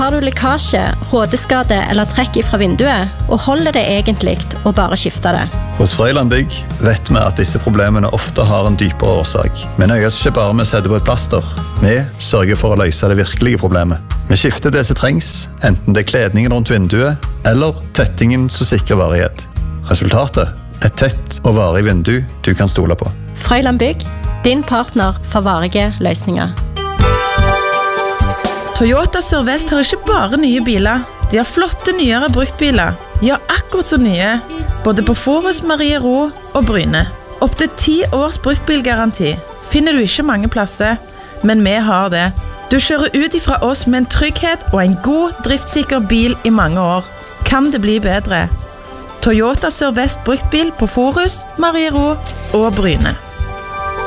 Har du lekkasje, rådeskade eller trekk fra vinduet, og holder det egentlig å bare skifte det? Hos Frøyland Bygg vet vi at disse problemene ofte har en dypere årsak. Vi nøyes ikke bare med å sette på et plaster. Vi sørger for å løse det virkelige problemet. Vi skifter det som trengs, enten det er kledningen rundt vinduet, eller tettingen som sikrer varighet. Resultatet er tett og varig vindu du kan stole på. Frøyland Bygg, din partner for varige løsninger. Toyota Sør-Vest har ikke bare nye biler. De har flotte nyere bruktbiler. Ja, akkurat så nye. Både på Forus, Mariero og Bryne. Opp til 10 års bruktbilgaranti. Finner du ikke mange plasser, men vi har det. Du kjører ut ifra oss med en trygghet og en god, driftssikker bil i mange år. Kan det bli bedre? Toyota Sør-Vest bruktbil på Forus, Mariero og Bryne.